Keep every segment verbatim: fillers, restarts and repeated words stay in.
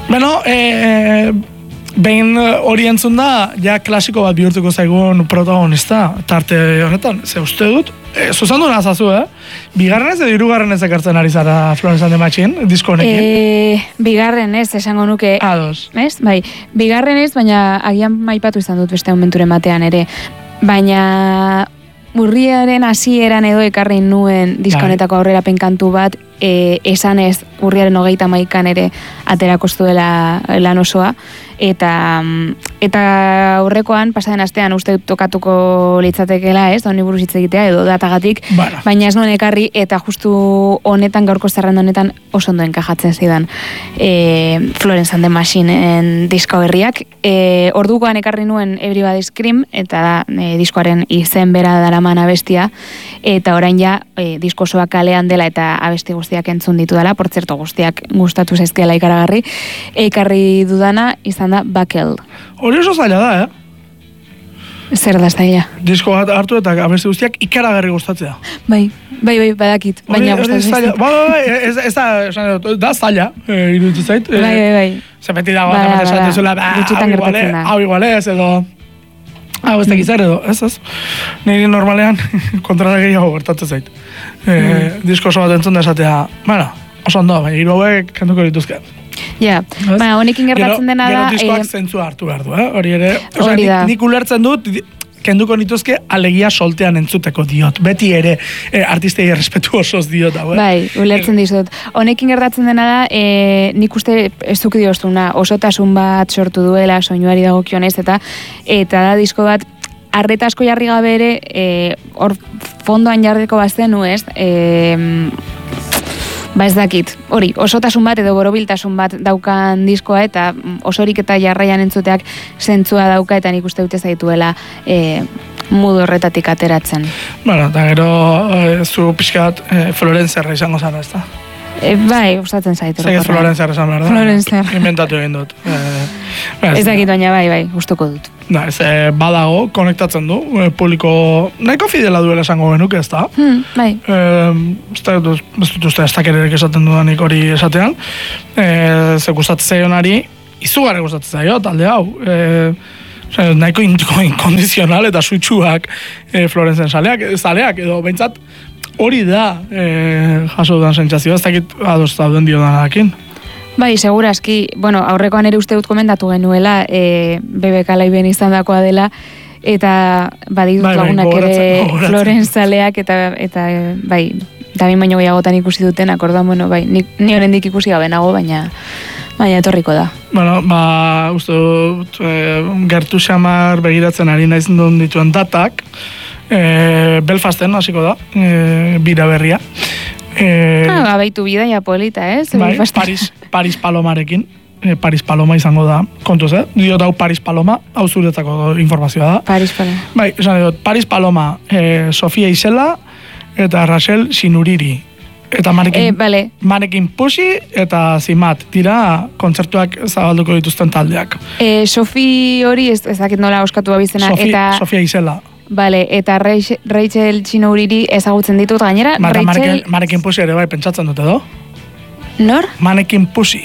Beno, eh, behin hori entzun da, ja klasiko bat bihurtuko zaigun protagonista, tarte honetan, ze uste dut, e, zuzandu nazazu, eh? Bigarrenez edo hirugarrenez ekartzen ari zara Florence and the Machine, disko honekin? E, bigarrenez, esango nuke. Ados. Ez? Bai, bigarrenez, baina agian maipatu izan dut beste momenturen batean ere. Baina urriaren hasieran edo ekarri nuen disko honetako aurrerapen kantu bat, e, esanez urriaren hogeita maikan ere aterako zuela lan osoa, eta eta aurrekoan pasaden astean uste tokatuko litzatekeela, ez, honi buruz hitz egitea edo datagatik, bueno. Baina ez nuen ekarri eta justu honetan gaurko zerrenda honetan oso ondo enkajatzen zidan e, Florence and the Machineen disko berriak. E, ordukoan ekarri nuen Everybody Scream eta da e, diskoaren izen bera daraman abestia, eta orain ja e, disko osoa kalean dela eta abesti guztiak entzun ditu dela, por zerto guztiak gustatu zaizkiela ikaragarri, ekarri dudana izan da Buckle. Hori oso zaila da, eh? Zer da zaila? Disko bat hartu eta abesti guztiak ikaragarri gustatzea. Bai, bai, bai, badakit, baina gustatzen zaizkit. Bai, bai, bai, ez, ez da, da zaila, eh, iruditu zait. Bai, bai, bai. Zer beti dago, ba, esaten zuela, hau iguale, hau iguale, ez edo, hau ez tekizar edo, ez ez. Niri normalean kontrara gehiago gertatzen zait. Eh, disko oso bat entzun da esatea, bueno, oso ondo, baina hiru hauek kantuko dituzke. Ja, baina honekin gertatzen dena da... Gero diskoak eh, zentzua hartu behar du, eh? Hori ere, hori da. Nik ulertzen dut, kenduko nituzke alegia soltean entzuteko diot. Beti ere, eh, artistei errespetu osoz diot, hau, eh? Bai, ulertzen dizut. Honekin gertatzen dena da, eh, nik uste ez duk dioztuna, osotasun bat sortu duela, soinuari dagokionez, eta eta da disko bat, arreta asko jarri gabe ere, hor eh, fondoan jarriko bazenu, ez? Eh, Ba ez dakit, hori, osotasun bat edo borobiltasun bat daukan diskoa eta osorik eta jarraian entzuteak zentzua dauka eta nik uste dute zaituela e, modu horretatik ateratzen. Bueno, eta gero e, zu pixkat e, Florenzerra izango zara, ez da? E, bai, gustatzen zaitu. Zagit Florenzerra izan behar da? Florenzerra. Inventatu egin dut. E, ez dakit baina bai, bai, gustuko dut. Da, ez, e, badago, konektatzen du, e, publiko nahiko fidela duela esango genuke, ez da? Hmm, bai. E, ez dut, ez dut uste, ez dakererek esaten dudanik hori esatean. E, ze gustatzen zaionari, izugarri gustatzen zaio, talde hau. E, nahiko inkondizional eta suitsuak e, Florenzen zaleak, zaleak, edo behintzat hori da e, jaso dudan sentsazioa, ez dakit adoz dauden dio danakin. Bai, segurazki, bueno, aurrekoan ere uste dut komendatu genuela, e, B B K Live-en izan dakoa dela, eta baditut bai, lagunak bai, ere Florence zaleak, eta, eta bai, Damin baino gehiagotan ikusi duten, akordan, bueno, bai, ni, ni horendik ikusi gabe nago, baina, baina etorriko da. Bueno, ba, uste dut, e, gertu xamar begiratzen ari naiz duen dituen datak, e, Belfasten hasiko da, e, bira berria. Eh, ah, abaitu bidaia polita, ez? Bai, Paris, Paris Palomarekin. Eh, Paris Paloma izango da. Kontuz, eh? Diot hau Paris Paloma, hau zuretzako informazioa da. Paris Paloma. Bai, esan dut, Paris Paloma, eh, Sofia Isela eta Rachel Sinuriri. Eta Manekin, eh, vale. Manekin Pusi eta Zimat dira kontzertuak zabalduko dituzten taldeak. Eh, Sofi hori, ez, ez dakit nola oskatu abizena. Sofi, eta... Sofia Isela. Vale, eta Rachel Chinouriri ezagutzen ditut gainera. Marta, Rachel... Manekin Pusi ere bai pentsatzen dute, do? Nor? Manekin Pusi.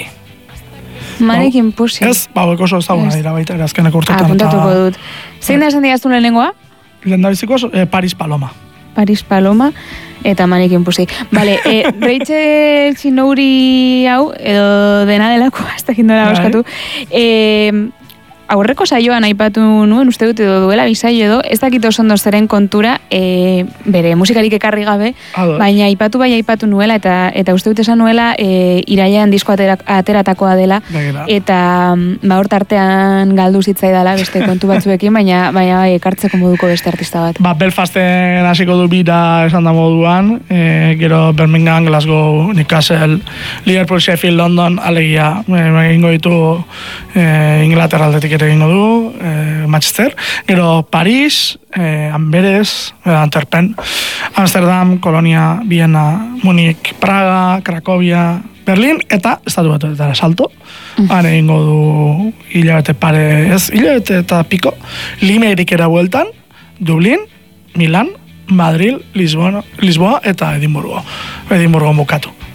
Manekin Pusi. Ez, bauek oso ezaguna dira baita, erazkenak urtetan. Apuntatuko dut. Zein da esan digaztu lehenengoa? Lehendabiziko eh, Paris Paloma. Paris Paloma eta Manekin Pusi. Vale, eh, Rachel Chinouri hau, edo dena delako, ez dakit nola oskatu. Eh, aurreko saioan aipatu nuen, uste dut edo duela bisaio edo, ez dakit oso ondo zeren kontura, e, bere musikarik ekarri gabe, Ado. baina aipatu bai aipatu nuela, eta eta uste dut esan nuela, e, irailean disko atera, ateratakoa dela, Begera. eta ba hor tartean galdu zitzaidala beste kontu batzuekin, baina baina bai ekartzeko moduko beste artista bat. Ba, Belfasten hasiko du bira esan da moduan, e, gero Birmingham, Glasgow, Newcastle, Liverpool, Sheffield, London, alegia, egingo ditu e, Inglaterra aldetik egingo du, eh, Manchester, gero Paris, eh, Amberes, eh, Antwerpen, Amsterdam, Kolonia, Viena, Munich, Praga, Cracovia, Berlin, eta estatu batuetara salto. Mm. Han egingo du hilabete pare, ez, hilabete eta piko, Limerikera bueltan, Dublin, Milan, Madrid, Lisboa, Lisboa eta Edimburgo. Edimburgo bukatu.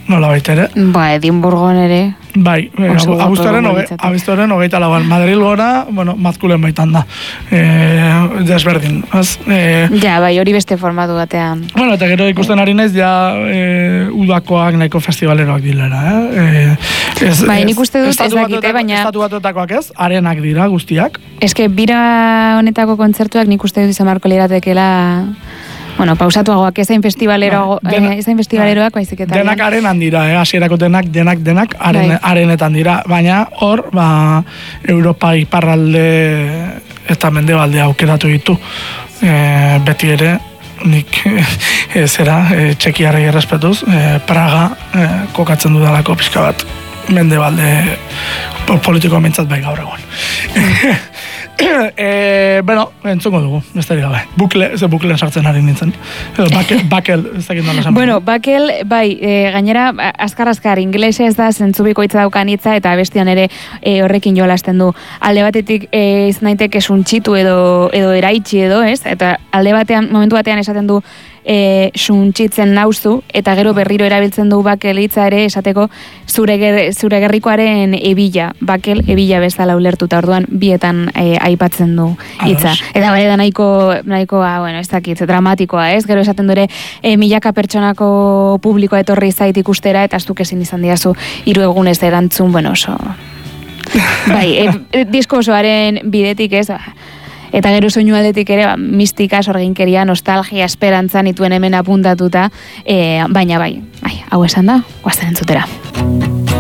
nola baita ere. Ba, Edimburgon ere. Bai, abuztuaren hogeita lauan. Madril gora, bueno, mazkulen baitan da. E, desberdin. Az, e, ja, bai, hori beste formatu batean. Bueno, eta gero ikusten ari naiz, ja, e, udakoak nahiko festivaleroak dilera, eh? E, ez, bai, nik uste dut ez dakite, baina... Estatu batuetakoak ez, arenak dira guztiak. Ez que bira honetako kontzertuak nik uste dut izan marko liratekela... Bueno, pausatuagoak, ezain festivalero, dena, eh, ezain festivaleroak baizik eta. Denak arenan dira, eh, hasierako denak, denak, denak, aren, arenetan dira, baina hor, ba, Europa iparralde eta mendebalde aukeratu ditu. E, beti ere, nik e, zera, e, txekiarrei errespetuz, e, Praga e, kokatzen dudalako pixka bat, mendebalde politiko mintzat bai gaur egon. E, bueno, entzungo dugu, besterik gabe. Bukle, ze bukleen sartzen ari nintzen. Bakel, bakel ez dakit nola esan. Bueno, bakel, bai, e, gainera, azkar-azkar, inglese ez da zentzubikoitza daukan hitza, eta bestian ere e, horrekin jolasten du. Alde batetik e, izan daiteke suntxitu edo, edo eraitsi edo, ez? Eta alde batean, momentu batean esaten du, E, suntxitzen nauzu, eta gero berriro erabiltzen du bakel hitza ere esateko zure, ger, zure gerrikoaren ebila, bakel ebila bezala ulertuta, orduan bietan e, aipatzen du hitza. Eta bai da nahiko, nahiko ah, bueno, ez dakit, dramatikoa, ez? Gero esaten dure e, milaka pertsonako publikoa etorri zait ikustera, eta aztuk ezin izan diazu hiru egunez erantzun, bueno, oso... bai, e, e, disko osoaren bidetik ez, eta gero soinu aldetik ere, ba, mistika, sorginkeria, nostalgia, esperantza nituen hemen apuntatuta, e, baina bai, bai, hau esan da, guazten entzutera.